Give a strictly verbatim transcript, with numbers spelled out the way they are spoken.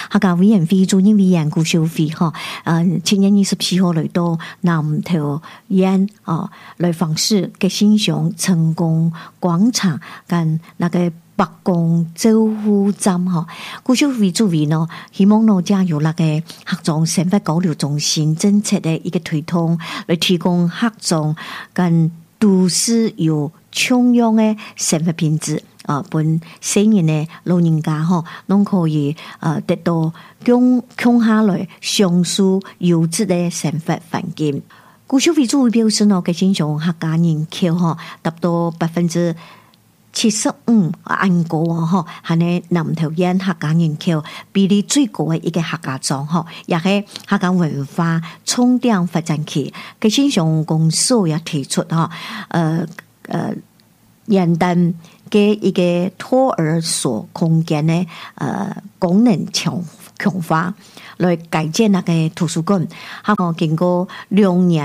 客家委員會主任委員顧秀惠哈，誒七月二十四號來到南投縣啊來訪視嘅欣賞成功廣場跟那個北港州府站哈，顧秀惠主委呢，希望呢加入那個客莊生活交流中心政策的一個推動，來提供客莊跟都市有同樣的生活品質。啊，本四年的老人家吼，攏可以呃得到共共下來享受優質的生活環境。顧秀惠主委表示呢，嘅欣賞客家人口吼達到百分之七十五，按高啊吼，係呢南投縣客家人口比例最高嘅一個客家莊吼，也係客家文化重點發展區。嘅欣賞公司也提出吼，呃呃，元旦嘅一個托兒所空間呢，呃，功能強強化，來改建那個圖書館。哈，經過兩年。